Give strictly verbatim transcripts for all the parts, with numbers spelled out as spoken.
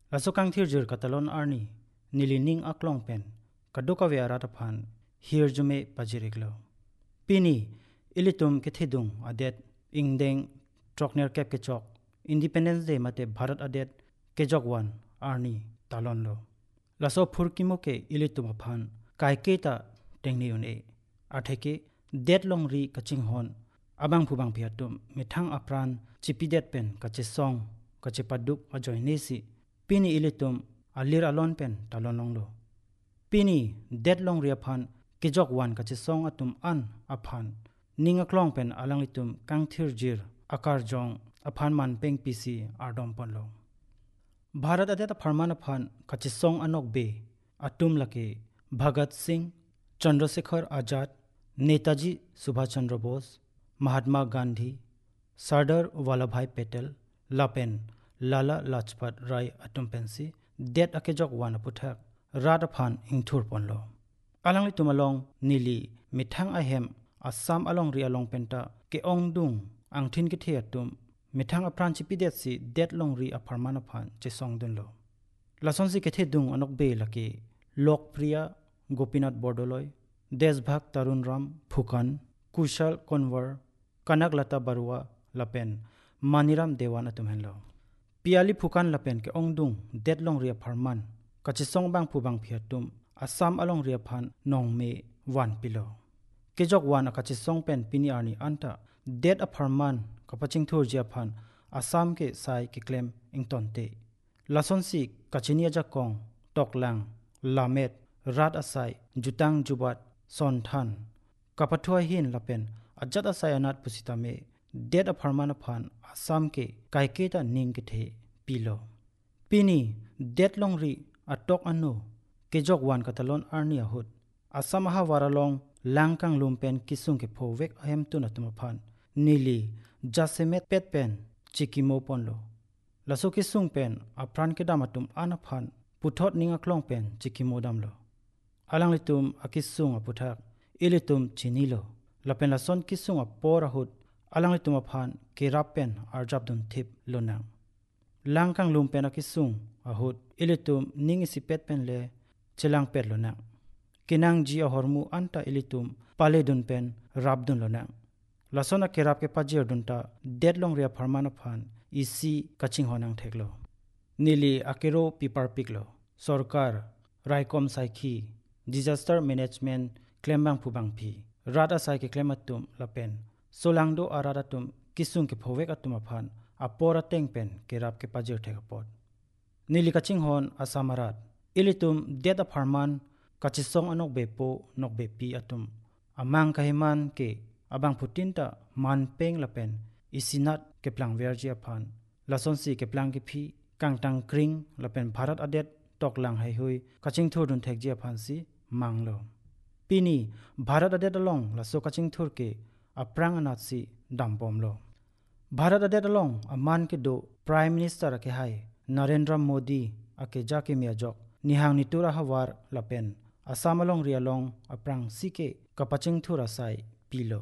lasokang thirjur katalon arni nilining aklong pen kaduka ve arataphan hirjume pajiriklo pini ilitum kethidung adet ingdeng trokner kep kechok independence day mate bharat adet kejok wan arni talonlo laso phurkimoke ilitum aphan kaiketa tengniune atheke deadlong ri kaching hon abang phubang phiatum mithang apran chipidet pen kachesong kachepaduk ajoinesi pini ilitum alir alon pen talononglo pini deadlong ri aphan kejok wan kachesong atum an aphan ninga klong pen alangitum kangthir jir akar jong aphan man peng pc ardom ponlo bharat adet pharman aphan kachesong anok be atum lake bhagat singh chandrasekhar azad netaji subhash chandra bose mahatma gandhi sardar vallabhbhai patel lapen lala lajpat rai atum pensi det akejok wana puthak rat aphan ingthur ponlo alangli tumalong nili mithang ahem assam along ri along penta ke ongdung angthin ke the atum mithang apran chipidet si det long ri apharman aphan chesong dunlo lasonsi ke the dung anok be lake lokpriya gopinath bordoloi desbhak tarun ram phukan kushal konwar kanak lata barua lapen maniram dewan atum henlo piali phukan lapen ke ongdung det long ri apharman kachisong bang phubang phiatum assam along ri aphan nongme wan pilo kejok wan akachisong pen pini arni anta det apharman kapaching thur ji aphan assam ke sai ke claim ingtonte lasonsi kachinia jakong toklang lamet rat asai jutang jubat sonthan kapathua hin lapen ajat asai anat pusitame det apharman aphan assam ke kaiketa ning ke the pilo pini det long ri atok anu kejok wan katalon arni ahut assam ha waralong langkang lumpen kisung ke phowek ahem tuna tumaphan nili jasemet pet pen chikimo ponlo laso kisung pen apran ke damatum anaphan puthot ninga klong pen chikimo damlo alanglitum akisung aputhak ilitum chinilo lapen lason kisung apor ahut alanglitum aphan kirap pen arjab dun thip lonang langkang lumpen akisung ahut ilitum ning isipet pen le chelang pet lonang kinang ji ahormu anta ilitum pale dun pen rabdun lonang lasona kirap ke pajir dunta deadlong ria pharmana phan isi kaching honang theklo nili akero pipar piklo sarkar raikom saikhi disaster management klembang phubang phi rada sai ke klematum lapen solangdo aradatum kisung ke phowek atum aphan apora tengpen kirap ke pajir thekapot nili kaching hon asamarat ilitum deda pharman kachisong anok bepo nok bepi atum amang kahiman ke abang putinta man peng lapen isinat ke plang verji aphan lasonsi ke plang ke phi kangtang kring lapen bharat adet toklang hai hui kaching thur dun thekji aphan si manglo pini bharat adet along laso kaching thur ke aprang anat si dampomlo bharat adet along aman ke do prime minister ke hai narendra modi ake jake miajok nihang nitura hawar lapen assam along rialong aprang sike kapaching thura sai pilo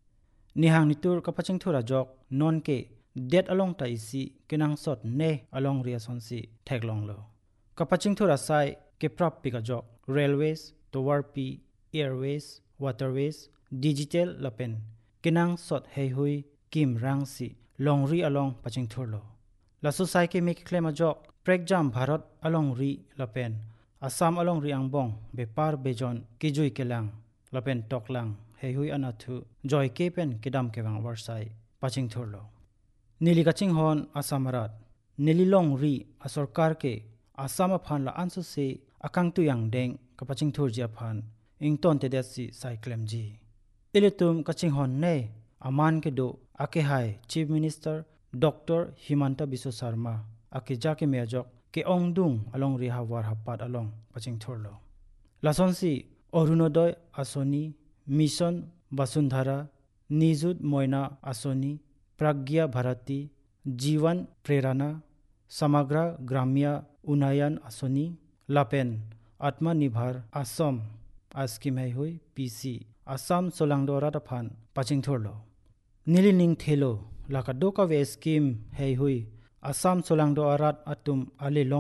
nihang nitur kapaching thura jok non ke det along ta isi kinang sot ne along ria sonsi theklong lo kapaching thura sai ke prap pika jok railways tower pi airways waterways digital lapen kinang sot hei hui kim rang si long ri along paching thur lo la society ke mek klema jok prek jam bharat along ri lapen assam along ri angbong bepar bejon kijui kelang lapen toklang hei hui anathu joy kepen kedam kewang warsai paching thurlo nili kaching hon asamarat nili long ri asorkar ke asam phan la ansu se akang tu yang deng kapaching thur ja phan ington te desi cyclem ji ilitum kaching hon ne aman ke do ake hai chief minister dr himanta biswa sharma ake jake mejok ke ongdung along ri hawar hapat along paching thurlo lasonsi orunodoy asoni mission basundhara nijut moina asoni pragya bharati jivan prerana samagra gramya unayan asoni lapen atmanirbhar asam askim hai hoi pc assam solangdora da phan paching thurlo nilining thelo lakadoka ve scheme hei hui assam solangdo arat atum ale long